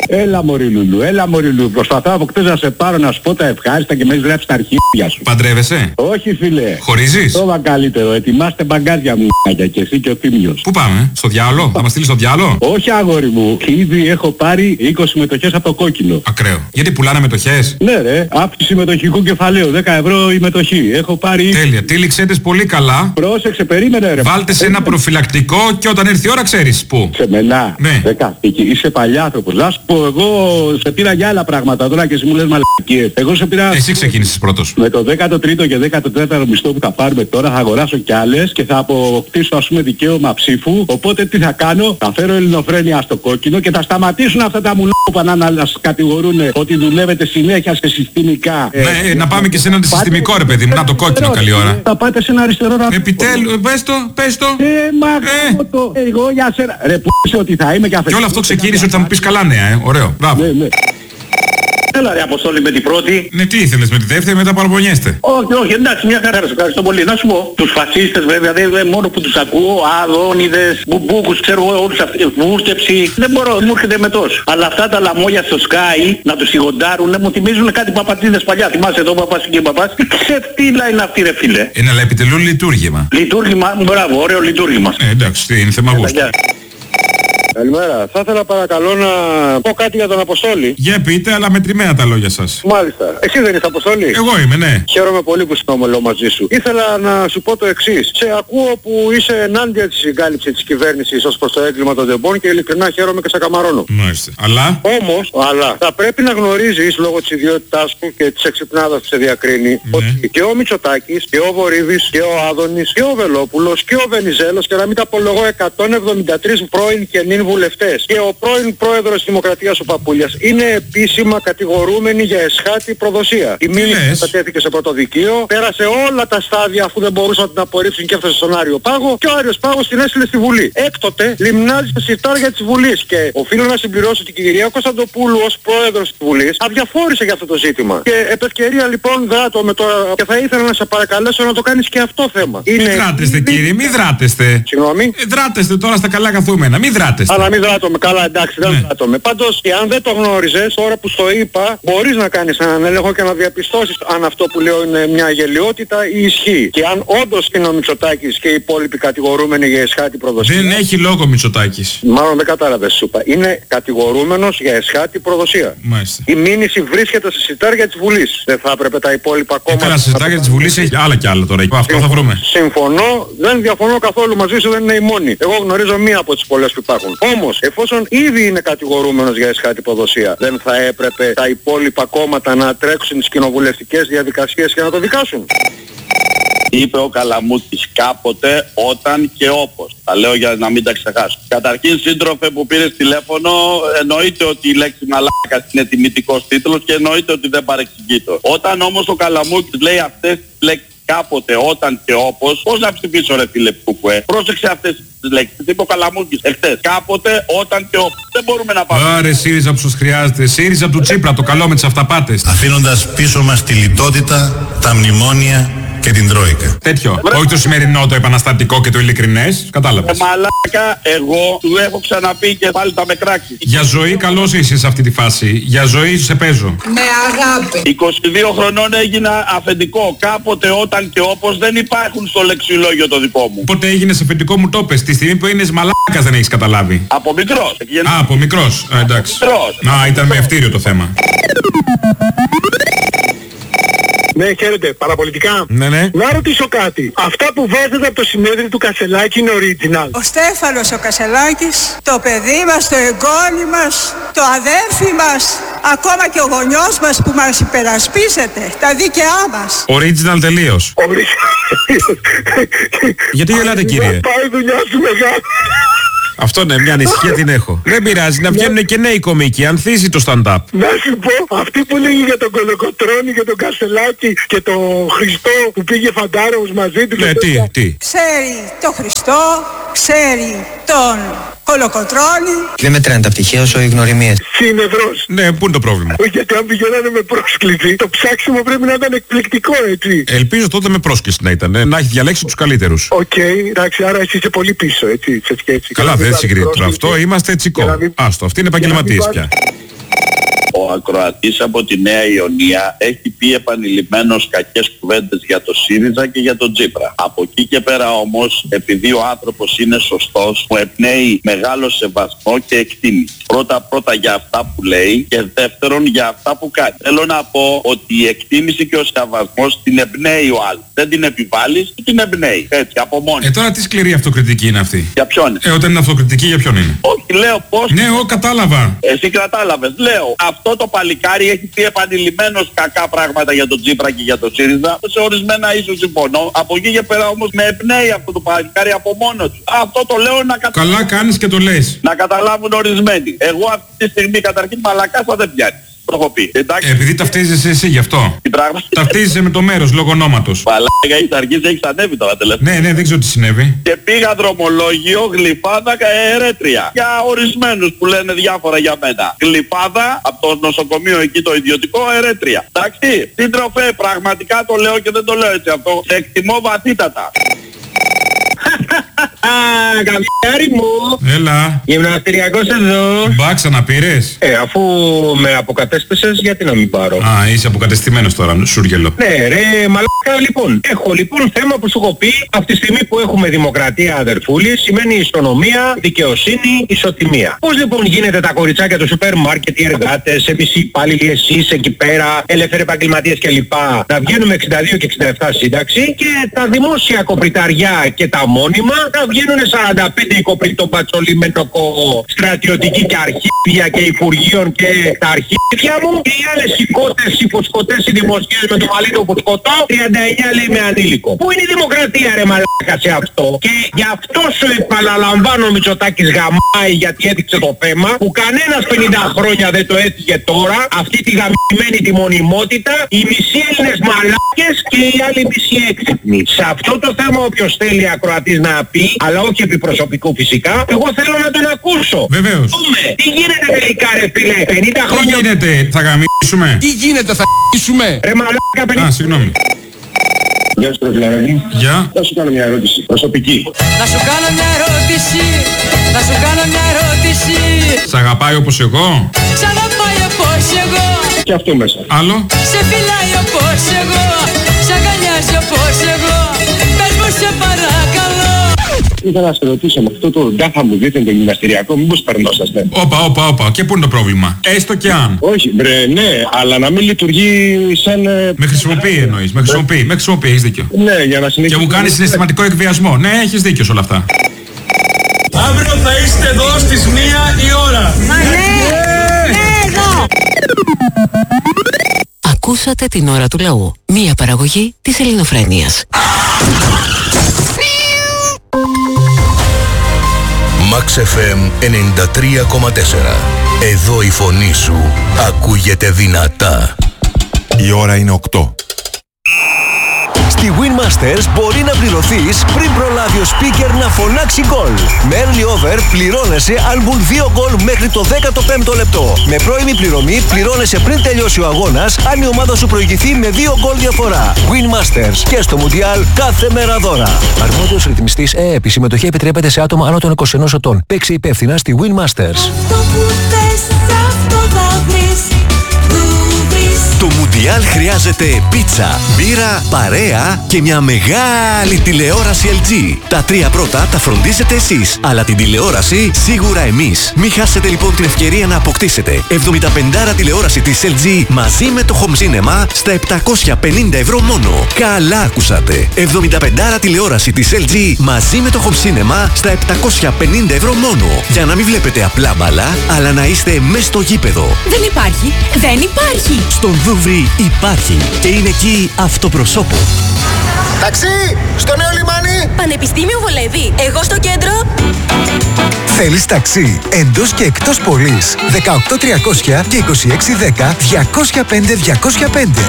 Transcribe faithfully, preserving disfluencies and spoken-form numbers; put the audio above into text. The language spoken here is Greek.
Έλα μωρή Λουλού, έλα μωρή Λουλού. Προσπαθώ από χτες να σε πάρω να σου πω τα ευχάριστα και με έχεις γράψει τα αρχίδια σου. Παντρεύεσαι? Όχι φίλε. Χωρίζεις? Τόβα καλύτερο, ετοιμάστε μπαγκάζια μου και εσύ και ο Θήμιος. Πού πάμε, στο διάλο? Θα μας στείλεις στο διάλο? Όχι αγόρι μου, ήδη έχω πάρει είκοσι μετοχές από το κόκκινο. Ακραίο. Γιατί πουλάνε μετοχές? Ναι ρε, αύξηση μετοχικού κεφαλαίου, δέκα ευρώ η μετοχή. Έχω πάρει... Τέλεια, τύλιξέτες πολύ καλά. Πρόσεξε, περίμενε ρε. Βάλτε σε ένα προφυλακτικό και όταν έρθει η ώρα ξέρεις πού. Σε μενά. Ναι. Δεκαθήκη. Είσαι παλιάνθρωπος. Να σου πω, εγώ σε πήρα για άλλα πράγματα τώρα και εσύ μου λες μαλακίες. Εγώ σε πήρα... Εσύ ξεκίνησες πρώτος. Με το δέκατο τρίτο και δέκατο τέταρτο μισθό που θα πάρουμε τώρα θα αγοράσω κι άλλες και θα αποκτήσω ας πούμε δικαίωμα ψήφου. Οπότε τι θα κάνω, θα φέρω ελληνοφρένεια στο κόκκινο και θα σταματήσουν αυτά τα μουλόπανα να σας κατηγορούν ότι δουλεύετε συνέχεια σε συστημικά. Ναι, ε, να πάμε και σε ένα συστημικό ρε παιδί μου, να το κόκκινο καλή ώρα. Θα πάτε σε ένα αριστερό ραβδί. Επιτέλους, πες το, πες το. Ε, μα ε. το, εγώ για σένα. Ρε που είσαι ότι θα είμαι και αφεντικός. Και όλο αυτό ξεκίνησε ότι θα μου πεις καλά νέα, ε. Ωραίο, μπράβο. Ναι, ναι. Έλα ρε Αποστόλη με την πρώτη. Ναι, τι ήθελες με τη δεύτερη, μετά παραπονιέστε. Όχι, όχι, εντάξει, μια χαρά, σε ευχαριστώ πολύ. Να σου πω, τους φασίστες βέβαια, δεν, δεν μόνο που τους ακούω, Αδόνιδες, Μπουμπούκους, ξέρω εγώ, όλους αυτούς, βούρκεψη, δεν μπορώ, μου έρχεται με τόσο. Αλλά αυτά τα λαμόγια στο Sky, να τους σιγοντάρουν, μου θυμίζουν κάτι παπατίδες παλιά. Θυμάσαι εδώ παπάς και παπάς. Τι ξεφτύλα είναι αυτή ρε φίλε. Είναι αλλά επιτελούν λειτουργήμα. Λειτουργήμα, μπράβο, ωραίο λειτουργήμα. Ε, εντάξει, είναι θέμα γούστου. Καλημέρα. Θα ήθελα παρακαλώ να πω κάτι για τον Αποστόλη. Για πείτε, αλλά μετρημένα τα λόγια σας. Μάλιστα. Εσύ δεν είσαι Αποστόλη? Εγώ είμαι, ναι. Χαίρομαι πολύ που συνομιλώ μαζί σου. Ήθελα να σου πω το εξής. Σε ακούω που είσαι ενάντια της συγκάλυψης της κυβέρνησης ως προς το έγκλημα των τεμπών και ειλικρινά χαίρομαι και σε καμαρώνω. Μάλιστα. Αλλά... Όμως, αλλά θα πρέπει να γνωρίζεις λόγω της ιδιότητάς σου και της εξυπνάδας που σε διακρίνει, ναι, ότι και ο Μητσοτάκης και ο Βορύδης και ο Άδωνης και ο Βελόπουλος και ο Βενιζέλος και να μην τα απολογώ εκατόν εβδομήντα τρεις πρώην και νυν βουλευτές και ο πρώην πρόεδρος της Δημοκρατίας ο Παπούλιας είναι επίσημα κατηγορούμενοι για εσχάτη προδοσία. Η μήνυση κατατέθηκε σε πρωτοδικείο, πέρασε όλα τα στάδια αφού δεν μπορούσαν να την απορρίψουν και έφτασε στον Άριο Πάγο και ο Άριος Πάγος την έστειλε στη Βουλή. Έκτοτε λιμνάζει στα συρτάρια της Βουλής και οφείλω να συμπληρώσω ότι η κυρία Κωνσταντοπούλου ως πρόεδρος της Βουλής αδιαφόρησε για αυτό το ζήτημα. Και επ' ευκαιρία λοιπόν δράτω με τώρα και θα ήθελα να σε παρακαλέσω να το κάνεις και αυτό θέμα. Μη είναι... δράτεστε κύριε, μη δράτεστε. Συγγνώμη. Ε, δράτεστε τώρα στα καλά καθούμενα, μη δράτεστε. Αλλά μη δράτομαι, καλά εντάξει δεν ναι. δράτομαι. Πάντως και αν δεν το γνώριζες, τώρα που στο είπα, μπορείς να κάνεις έναν έλεγχο και να διαπιστώσεις αν αυτό που λέω είναι μια γελιότητα ή ισχύει. Και αν όντως είναι ο Μητσοτάκης και οι υπόλοιποι κατηγορούμενοι για εσχάτη προδοσία. Δεν έχει λόγο Μητσοτάκης. Μάλλον δεν κατάλαβες σου είπα. Είναι κατηγορούμενος για εσχάτη προδοσία. Μάλιστα. Η μήνυση βρίσκεται σε σιτάρια της Βουλής. Δεν θα έπρεπε τα υπόλοιπα κόμματα... Καλά, σε σιτάρια της Βουλής έχει άλλα και άλλα τώρα. Αυτό θα βρούμε. Συμφωνώ, δεν διαφωνώ καθόλου μαζί σου, δεν είναι η μόνη. Εγώ γνωρίζω μία από τις πολλές που υπάρχουν. Όμως, εφόσον ήδη είναι κατηγορούμενος για εσχάτη προδοσία, δεν θα έπρεπε τα υπόλοιπα κόμματα να τρέξουν τις κοινοβουλευτικές διαδικασίες και να το δικάσουν? Είπε ο Καλαμούκης κάποτε, όταν και όπως. Τα λέω για να μην τα ξεχάσω. Καταρχήν, σύντροφε που πήρες τηλέφωνο, εννοείται ότι η λέξη μαλάκας είναι τιμητικός τίτλος και εννοείται ότι δεν παρεξηγείται. Όταν όμως ο Καλαμούκης λέει αυτές τις λέξεις κάποτε, όταν και όπως, πώς να ψηφίσω ρε φίλε Κουκουέ? Πρόσεξε αυτές τις λέξεις. Είπε ο Καλαμούκης εχθές. Κάποτε, όταν και όπως. Δεν μπορούμε να πάμε. Άρε ΣΥΡΙΖΑ που σας χρειάζεται. ΣΥΡΙΖΑ του Τσίπρα, το καλό με τις αυταπάτες. Αφήνοντας πίσω μας τη λιτότητα, τα μνημόνια και την Τρόικα. Τέτοιο. Βρε... Όχι το σημερινό, το επαναστατικό και το ειλικρινές. Κατάλαβες. Ε, μαλάκα, εγώ του έχω ξαναπεί και πάλι θα με κράξει. Για ζωή καλώς είσαι σε αυτή τη φάση. Για ζωή σε παίζω. Με αγάπη. είκοσι δύο χρονών έγινα αφεντικό. Κάποτε, όταν και όπως δεν υπάρχουν στο λεξιλόγιο το δικό μου. Πότε έγινες αφεντικό μου το πες. Τη στιγμή που είναι μαλάκας δεν έχεις καταλάβει. Από μικρός. Α, από μικρός. Α, εντάξει. Μικρός. Να, ήταν με ευτήριο το θέμα. Ναι, χαίρετε, παραπολιτικά. Ναι, ναι. Να ρωτήσω κάτι. Αυτά που βάζετε από το συνέδριο του Κασελάκη είναι original? Ο Στέφανος ο Κασελάκης, το παιδί μας, το εγγόνι μας, το αδέρφι μας, ακόμα και ο γονιός μας που μας υπερασπίζεται, τα δίκαιά μας. Original τελείως. Γιατί γελάτε κύριε? Πάει δουλειά σου μεγάλη. Αυτό ναι, μια ανησυχία την έχω. Δεν πειράζει, να βγαίνουν και νέοι κομικοί, ανθίζει το stand-up. Να σου πω, αυτή που λέγει για τον Κολοκοτρώνη και τον Κασελάκη και τον Χριστό που πήγε φαντάρος μαζί του. Ναι, τι, τι. Ξέρει τον Χριστό, ξέρει τον Κολοκοτρώνη. Δεν μετράνε τα πτυχία όσο οι γνωριμίες. Συνευρός. Ναι, πού είναι το πρόβλημα? Γιατί αν πηγαίνανε με πρόσκληση, το ψάξιμο πρέπει να ήταν εκπληκτικό, έτσι. Ελπίζω τότε με πρόσκληση να ήταν, να έχει διαλέξει τους καλύτερους. Οκ, okay, εντάξει, άρα εσύ είσαι πολύ πίσω, έτσι, σε σχέση. Καλά, δεν συγκρίνεται αυτό, είμαστε τσικό. Άστο, αυτοί είναι επαγγελματίες πια. ακροατής από τη Νέα Ιωνία έχει πει επανειλημμένως κακές κουβέντες για το ΣΥΡΙΖΑ και για τον Τσίπρα. Από εκεί και πέρα όμως, επειδή ο άνθρωπος είναι σωστός, μου εμπνέει μεγάλο σεβασμό και εκτίμηση. Πρώτα πρώτα για αυτά που λέει και δεύτερον για αυτά που κάνει. Θέλω να πω ότι η εκτίμηση και ο σεβασμός την εμπνέει ο άλλος. Δεν την επιβάλλεις, την εμπνέει. Έτσι, από μόνη. Ε, τώρα τι σκληρή αυτοκριτική είναι αυτή. Για ποιον? Ε, όταν είναι αυτοκριτική, για ποιον είναι? Όχι, λέω πώς. Ναι, εγώ κατάλαβα. Εσύ κατάλαβες. Λέω, αυτό το παλικάρι έχει πει επανειλημμένως κακά πράγματα για τον Τσίπρα και για τον ΣΥΡΙΖΑ. Σε ορισμένα ίσως συμφωνώ. Από εκεί και πέρα όμως με εμπνέει αυτό το παλικάρι από μόνο του. Αυτό το λέω να καταλάβουν. Καλά κάνεις και το λες. Να καταλάβουν ορισμένοι. Εγώ αυτή τη στιγμή καταρχήν μαλακάς θα δεν πιάνει. Το έχω πει. Εντάξει. Επειδή ταυτίζεσαι εσύ γι' αυτό. Τι πράγμα? Ταυτίζεσαι με το μέρος λόγω ονόματος. Παλάκα, έχεις αρχίσει, έχεις ανέβει τώρα τελευταία. Ναι, ναι, δεν ξέρω τι συνέβη. Και πήγα δρομολόγιο Γλυφάδα Ερέτρια. Για ορισμένους που λένε διάφορα για μένα. Γλυφάδα από το νοσοκομείο εκεί το ιδιωτικό Ερέτρια. Εντάξει. Σύντροφε, πραγματικά το λέω και δεν το λέω έτσι αυτό. Σε εκτιμώ βαθύτατα. Καμιάρι μου. Έλα. Γυμναστηριακός εδώ. Μπάξα να πήρες. Ε, αφού με αποκατέστησες, γιατί να μην πάρω? Α, είσαι αποκατεστημένος τώρα, σούργελο. Ναι ρε μαλάκα, λοιπόν. Έχω λοιπόν θέμα που σου έχω πει. Αυτή τη στιγμή που έχουμε δημοκρατία, αδερφούλη, σημαίνει ισονομία, δικαιοσύνη, ισοτιμία. Πώς λοιπόν γίνεται τα κοριτσάκια του σούπερ μάρκετ, οι εργάτες, εμείς οι υπάλληλοι, εσείς εκεί πέρα, ελεύθεροι επαγγελματίες κλπ. Να βγαίνουμε εξήντα δύο και εξήντα επτά σύνταξη και τα δημόσια κοπριταριά και τα μόνιμα να βγαίνουν σαράντα πέντε οι κοπριτό πατσολίμενο στρατιωτική και αρχίδια και υπουργείων και τα αρχίδια μου και οι άλλες οικότες, υποσκοτές, οι δημοσίες με το μαλλί του ποσκοτό τριάντα εννιά λέει με ανήλικο. Πού είναι η δημοκρατία ρε μαλάκα σε αυτό? Και γι' αυτό σου επαναλαμβάνω ο Μητσοτάκης γαμάει γιατί έδειξε το θέμα που κανένας πενήντα χρόνια δεν το έθιγε τώρα, αυτή τη γαμημένη τη μονιμότητα, οι μισοί Έλληνες μαλάκες και οι άλλοι μισοί έξυπνοι. Σε αυτό το θέμα όποιος θέλει ακροατής να πει, αλλά όχι επί προσωπικού φυσικά, εγώ θέλω να τον ακούσω. Βεβαίως. Πούμε, τι γίνεται τελικά ρε φίλε, πενήντα Τι χρόνια... γίνεται, θα γαμίσουμε? Τι γίνεται, θα γαμίσουμε? Ρε μαλάκα πενήντα... Α, συγγνώμη. Γεια σου τροφιλαράκι. Γεια. Θα σου κάνω μια ερώτηση προσωπική. Να σου κάνω μια ερώτηση, να σου κάνω μια ερώτηση. Σ' αγαπάει όπως εγώ? Σ' αγαπάει όπως εγώ. Και αυτό μέσα. Άλλο? Σε φυλάει όπως εγώ, σ' αγκαλιάζει όπως εγώ. Πες μου σε παρακαλώ. Ήθελα να σε ρωτήσω με αυτό το γκάθα μου δείτε το γυμναστηριακό, μήπως περνόσαστε? Όπα, όπα, όπα. Και πού είναι το πρόβλημα? Έστω και αν. Όχι, μπρε, ναι, αλλά να μην λειτουργεί σαν... ε, Με χρησιμοποιεί εννοείς. Με χρησιμοποιεί. Με χρησιμοποιεί, έχεις δίκιο. Ναι, για να συνεχίσει. Και μου κάνει συναισθηματικό εκβιασμό. Ναι, έχεις δίκιο σε όλα αυτά. Αύριο θα είστε εδώ στις μία η ώρα. Μα ναι, ναι, εδώ. Ακούσατε την ώρα του λαού. Μία παραγωγή της Ελληνοφρένειας. Max εφ εμ ενενήντα τρία κόμμα τέσσερα. Εδώ η φωνή σου ακούγεται δυνατά. Η ώρα είναι οκτώ. Στη Winmasters μπορεί να πληρωθείς πριν προλάβει ο speaker να φωνάξει γκολ. Με early over πληρώνεσαι αν μπουν δύο γκολ μέχρι το δέκατο πέμπτο λεπτό. Με πρώιμη πληρωμή πληρώνεσαι πριν τελειώσει ο αγώνας αν η ομάδα σου προηγηθεί με δύο γκολ διαφορά. Winmasters και στο Μουντιάλ κάθε μέρα δώρα. Αρμόδιος ρυθμιστής ΕΕΠ. Η συμμετοχή επιτρέπεται σε άτομα άνω των είκοσι ενός ετών. Παίξε υπεύθυνα στη Winmasters. Το Μουντιάλ χρειάζεται πίτσα, μπύρα, παρέα και μια μεγάλη τηλεόραση ελ τζι. Τα τρία πρώτα τα φροντίζετε εσείς, αλλά την τηλεόραση σίγουρα εμείς. Μην χάσετε λοιπόν την ευκαιρία να αποκτήσετε εβδομήντα πέντε τηλεόραση της ελ τζι μαζί με το Home Cinema στα επτακόσια πενήντα ευρώ μόνο. Καλά ακούσατε! εβδομήντα πέντε τηλεόραση της ελ τζι μαζί με το Home Cinema στα επτακόσια πενήντα ευρώ μόνο. Για να μην βλέπετε απλά μπαλά, αλλά να είστε μες στο γήπεδο. Δεν υπάρχει, δεν υπάρχει. Στον Δούβρι υπάρχει και είναι εκεί αυτοπροσώπου. Ταξί! Στο νέο λιμάνι! Πανεπιστήμιο Βολεύη. Εγώ στο κέντρο. Θέλεις ταξί εντός και εκτός πόλης. δεκαοκτώ τριακόσια και είκοσι έξι δέκα διακόσια πέντε διακόσια πέντε.